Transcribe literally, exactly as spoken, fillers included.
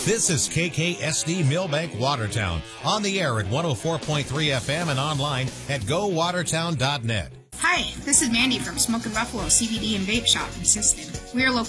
This is K K S D Millbank Watertown, on the air at one oh four point three F M and online at go watertown dot net. Hi, this is Mandy from Smokin' Buffalo C B D and Vape Shop in Sisseton. We are located